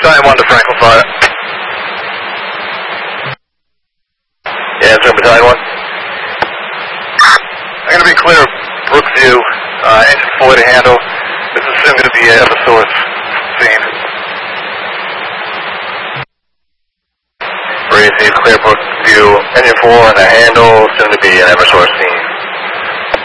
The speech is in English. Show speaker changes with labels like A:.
A: Battalion 1 to Franklin Fire. Yeah, it's Battalion 1. I'm going to be clear of Brookview, engine 4 to handle. This is soon going to be a Eversource scene. Receive clear Brookview, engine 4 and a handle, soon to be an Eversource scene.